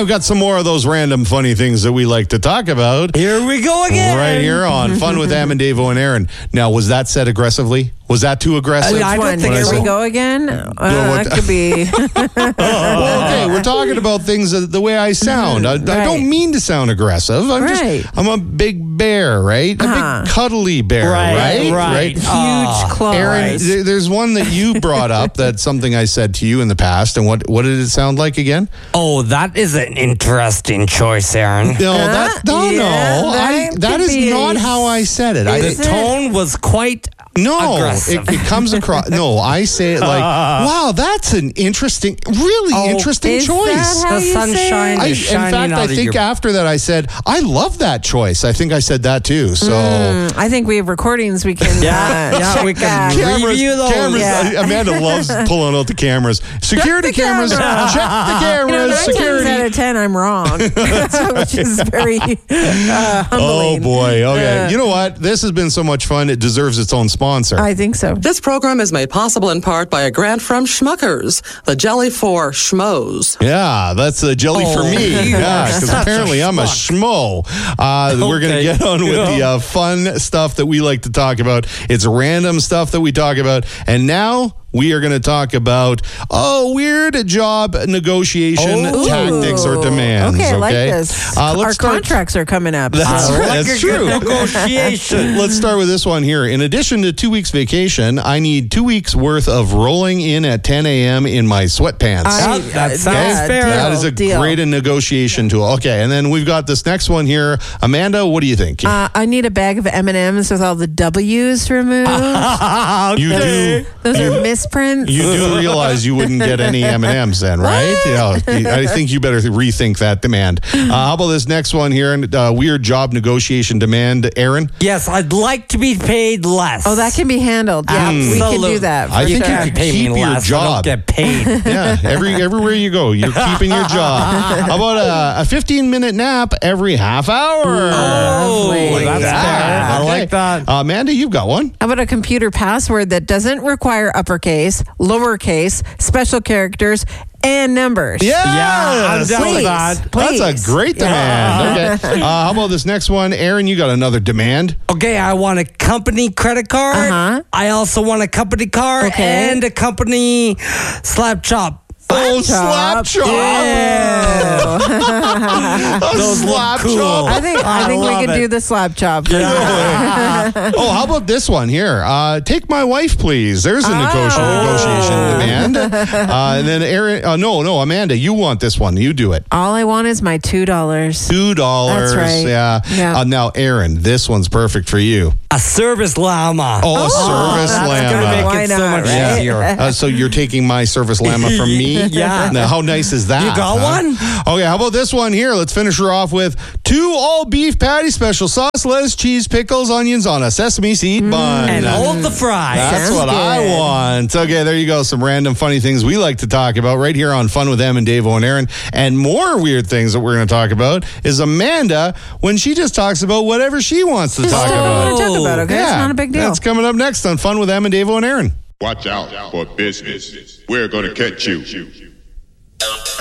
I've got some more of those random funny things that we like to talk about. Here we go again. Right here on Fun with Am and Davo and Aaron. Now, was that said aggressively? Was that too aggressive? I don't think here we go again. That could be. Well, okay, we're talking about things the way I sound. I don't mean to sound aggressive. I'm a big bear, right? A big cuddly bear, right? Huge claws. Aaron, there's one that you brought up. That's something I said to you in the past. And what did it sound like again? Oh, that is an interesting choice, Aaron. No, that is not how I said it. The tone was quite aggressive. It comes across. No, I say it like, wow, that's an interesting choice. That how the you sunshine say it? is shining in fact, out I of think after that I said, I love that choice. I think I said that too. So I think we have recordings we can check we can that. review those. Amanda loves pulling out the cameras. Security cameras. Check the cameras. 9 Security. times out of 10, I'm wrong. Which is very Oh humbling. boy. Okay. You know what? This has been so much fun. It deserves its own sponsor. I think so. This program is made possible in part by a grant from Schmuckers, the jelly for schmoes. Yeah, that's a jelly for me. Yeah, because apparently I'm a schmo. We're going to get on with the fun stuff that we like to talk about. It's random stuff that we talk about. And now we are going to talk about weird job negotiation tactics or demands. Okay, I like this. Our contracts are coming up. That's true. Negotiation. Let's start with this one here. In addition to 2 weeks vacation, I need 2 weeks worth of rolling in at 10 a.m. in my sweatpants. That sounds fair. That is a great negotiation tool. Okay, and then we've got this next one here. Amanda, what do you think? I need a bag of M&Ms with all the W's removed. You do. Those are misprints. You do realize you wouldn't get any M&Ms then, right? Yeah, I think you better rethink that demand. How about this next one here? Weird job negotiation demand, Aaron? Yes, I'd like to be paid less. Oh, that can be handled. Yeah, we can do that. I think you can keep your job. I don't get paid. Yeah, everywhere you go, you're keeping your job. How about a 15-minute nap every half hour? That's fair. I like that. Amanda, you've got one. How about a computer password that doesn't require uppercase, lowercase, special characters, and numbers? I'm down with that. Please. That's a great demand. Okay. How about this next one? Aaron, you got another demand. Okay, I want a company credit card. I also want a company car and a company slap chop. Slap chop. Yeah. Those slap look cool. chop. I think we can do the slap chop. How about this one here? Take my wife, please. There's a negotiation demand. And then Aaron, no, Amanda, you want this one. You do it. All I want is my $2. $2. That's right. Yeah. Now, Aaron, this one's perfect for you. A service llama. A service That's llama. going to make it so much easier. So you're taking my service llama from me? Yeah. Now, how nice is that? You got one? Okay, how about this one here? Let's finish her off with 2 all-beef patty, special sauce, lettuce, cheese, pickles, onions on a sesame seed bun. And hold the fries. That's what I want. Okay, there you go. Some random funny things we like to talk about right here on Fun with Em and Davo and Aaron. And more weird things that we're going to talk about is Amanda when she just talks about whatever she wants to talk about. Talk about it, okay? It's not a big deal. That's coming up next on Fun with Em and Davo and Aaron. Watch out for business. We're going to catch you.